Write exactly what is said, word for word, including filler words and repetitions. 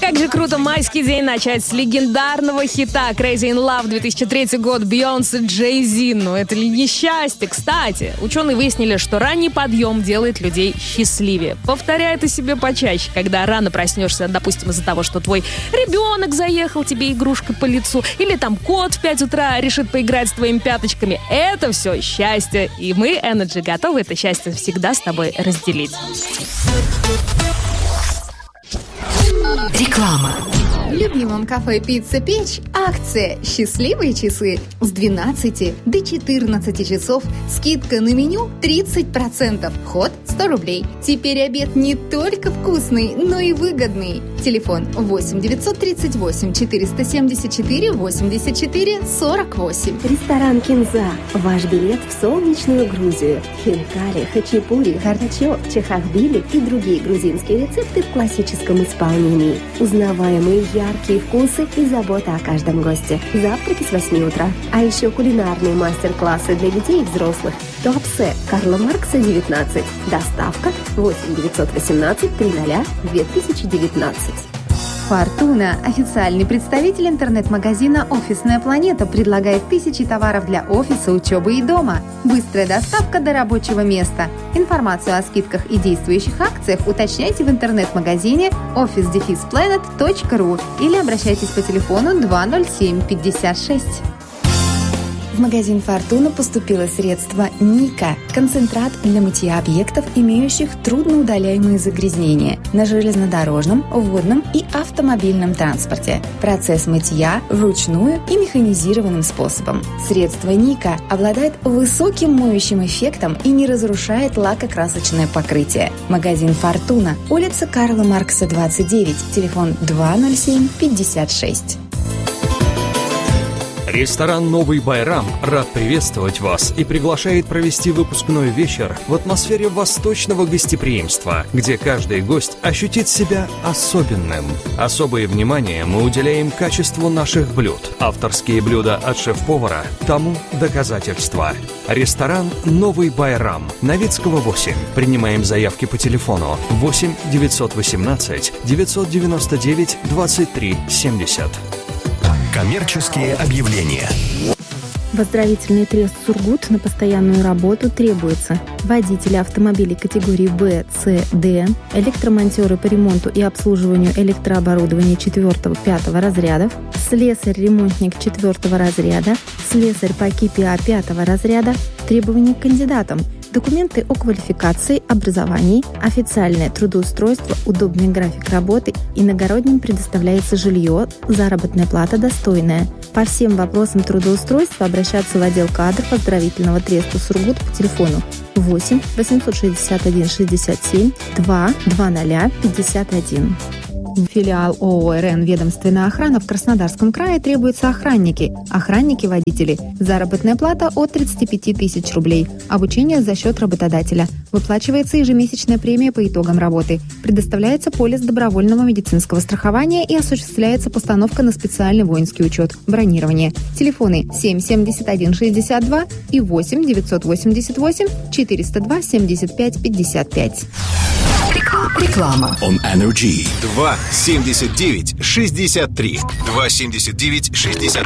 Как же круто майский день начать с легендарного хита Crazy in Love две тысячи третий год Бейонсе Джей-Зи. Но это ли не счастье? Кстати, ученые выяснили, что ранний подъем делает людей счастливее. Повторяй это себе почаще, когда рано проснешься, допустим, из-за того, что твой ребенок заехал тебе игрушкой по лицу, или там кот в пять утра решит поиграть с твоими пяточками. Это все счастье. И мы, Energy, готовы это счастье всегда с тобой разделить. Реклама. В любимом кафе «Пицца Печь» акция «Счастливые часы» с двенадцати до четырнадцати часов. Скидка на меню тридцать процентов. Вход сто рублей. Теперь обед не только вкусный, но и выгодный. Телефон восемь девятьсот тридцать восемь четыреста семьдесят четыре восемьдесят четыре сорок восемь. Ресторан «Кинза». Ваш билет в солнечную Грузию. Хинкали, хачапури, харачо, чахахбили и другие грузинские рецепты в классическом исполнении. Узнаваемые яркие вкусы и забота о каждом госте. Завтраки с восьми утра. А еще кулинарные мастер-классы для детей и взрослых. Туапсе, Карла Маркса, девятнадцать. Доставка восемь девятьсот восемнадцать триста две тысячи девятнадцать. Фортуна, официальный представитель интернет-магазина «Офисная планета», предлагает тысячи товаров для офиса, учебы и дома. Быстрая доставка до рабочего места. Информацию о скидках и действующих акциях уточняйте в интернет-магазине офис дефис планет точка ру или обращайтесь по телефону два ноль семь пятьдесят шесть. В магазин «Фортуна» поступило средство «Ника» – концентрат для мытья объектов, имеющих трудноудаляемые загрязнения на железнодорожном, водном и автомобильном транспорте. Процесс мытья вручную и механизированным способом. Средство «Ника» обладает высоким моющим эффектом и не разрушает лакокрасочное покрытие. Магазин «Фортуна», улица Карла Маркса, двадцать девять, телефон два ноль семь пятьдесят шесть. Ресторан «Новый Байрам» рад приветствовать вас и приглашает провести выпускной вечер в атмосфере восточного гостеприимства, где каждый гость ощутит себя особенным. Особое внимание мы уделяем качеству наших блюд. Авторские блюда от шеф-повара тому доказательства. Ресторан «Новый Байрам», Новицкого, восемь. Принимаем заявки по телефону восемь девятьсот восемнадцать девятьсот девяносто девять двадцать три семьдесят. Коммерческие объявления. В оздоровительный трест «Сургут» на постоянную работу требуется водители автомобилей категории В, С, Д, электромонтеры по ремонту и обслуживанию электрооборудования четвёртого-пятого разрядов, слесарь-ремонтник четвёртого разряда, слесарь по КИПИА пятого разряда. Требования к кандидатам: документы о квалификации, образовании, официальное трудоустройство, удобный график работы, иногородним предоставляется жилье, заработная плата достойная. По всем вопросам трудоустройства обращаться в отдел кадров оздоровительного треста «Сургут» по телефону восемь восемьсот шестьдесят один шестьдесят семь два двадцать пятьдесят один. Филиал ООО «РН Ведомственная охрана» в Краснодарском крае требуются охранники, охранники-водители. Заработная плата от тридцати пяти тысяч рублей. Обучение за счет работодателя. Выплачивается ежемесячная премия по итогам работы. Предоставляется полис добровольного медицинского страхования и осуществляется постановка на специальный воинский учет. Бронирование. Телефоны семь семьдесят один шестьдесят два и восемь девятьсот восемьдесят восемь четыреста два семьдесят пять пятьдесят пять. Реклама. On Energy. два семьдесят девять шестьдесят три. два семьдесят девять шестьдесят